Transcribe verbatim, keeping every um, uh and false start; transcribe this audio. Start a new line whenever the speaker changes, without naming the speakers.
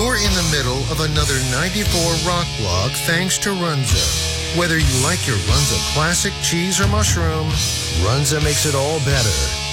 You're in the middle of another ninety-four Rock Blog thanks to Runza. Whether you like your Runza classic cheese or mushroom, Runza makes it all better.